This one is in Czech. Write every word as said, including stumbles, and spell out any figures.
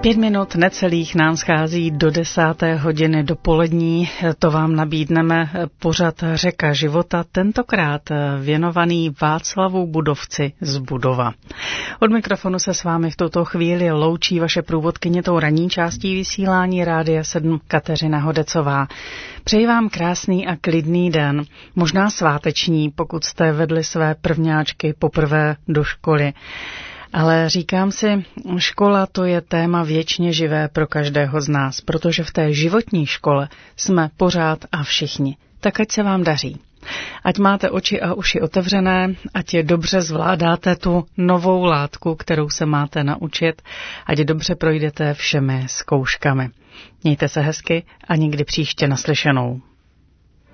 Pět minut necelých nám schází do desáté hodiny dopolední. To vám nabídneme pořad Řeka života, tentokrát věnovaný Václavu Budovci z Budova. Od mikrofonu se s vámi v tuto chvíli loučí vaše průvodkyně tou ranní částí vysílání Rádia sedm Kateřina Hodecová. Přeji vám krásný a klidný den, možná sváteční, pokud jste vedli své prvňáčky poprvé do školy. Ale říkám si, škola to je téma věčně živé pro každého z nás, protože v té životní škole jsme pořád a všichni. Tak ať se vám daří. Ať máte oči a uši otevřené, ať je dobře zvládáte tu novou látku, kterou se máte naučit, ať dobře projdete všemi zkouškami. Mějte se hezky a nikdy příště naslyšenou.